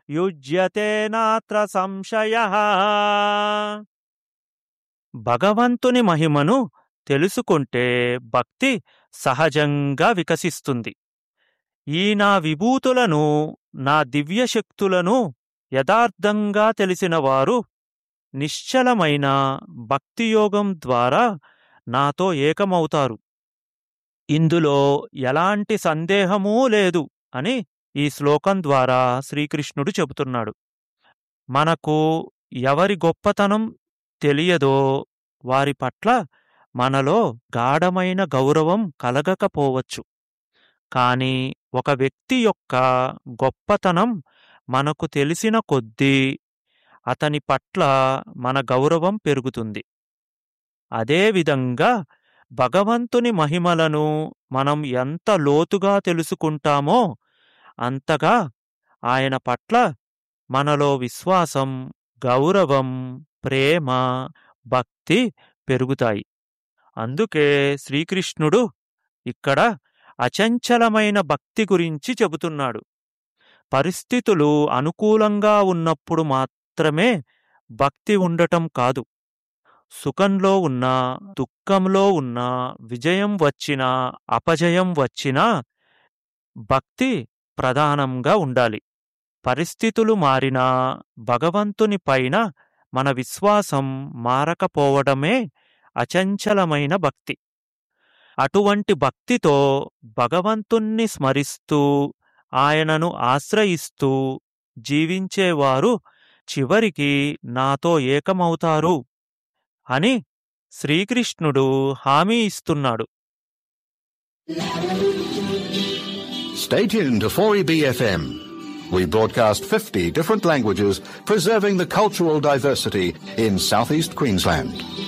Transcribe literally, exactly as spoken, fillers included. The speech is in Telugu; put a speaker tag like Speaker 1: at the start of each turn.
Speaker 1: యుజ్యతే నాత్ర సంశయః. భగవంతుని మహిమను తెలుసుకుంటే భక్తి సహజంగా వికసిస్తుంది. ఈ నా విభూతులను, నా దివ్యశక్తులను యథార్థంగా తెలిసినవారు నిశ్చలమైన భక్తియోగం ద్వారా నాతో ఏకమవుతారు. ఇందులో ఎలాంటి సందేహమూ లేదు అని ఈ శ్లోకం ద్వారా శ్రీకృష్ణుడు చెబుతున్నాడు. మనకు ఎవరి గొప్పతనం తెలియదో వారి పట్ల మనలో గాఢమైన గౌరవం కలగకపోవచ్చు. కానీ ఒక వ్యక్తి యొక్క గొప్పతనం మనకు తెలిసిన కొద్దీ అతని పట్ల మన గౌరవం పెరుగుతుంది. అదేవిధంగా భగవంతుని మహిమలను మనం ఎంత లోతుగా తెలుసుకుంటామో అంతగా ఆయన పట్ల మనలో విశ్వాసం, గౌరవం, ప్రేమ, భక్తి పెరుగుతాయి. అందుకే శ్రీకృష్ణుడు ఇక్కడ అచంచలమైన భక్తి గురించి చెబుతున్నాడు. పరిస్థితులు అనుకూలంగా ఉన్నప్పుడు మాత్రమే భక్తి ఉండటం కాదు, సుఖంలో ఉన్నా, దుఃఖంలో ఉన్నా, విజయం వచ్చినా, అపజయం వచ్చినా భక్తి ప్రధానంగా ఉండాలి. పరిస్థితులు మారినా భగవంతుని పైన మన విశ్వాసం మారకపోవడమే అచంచలమైన భక్తి. అటువంటి భక్తితో భగవంతుణ్ణి స్మరిస్తూ, ఆయనను ఆశ్రయిస్తూ జీవించేవారు చివరికి నాతో ఏకమవుతారు అని శ్రీకృష్ణుడు హామీ ఇస్తున్నాడు.
Speaker 2: Stay tuned to four E B F M. We broadcast fifty different languages, preserving the cultural diversity in southeast Queensland.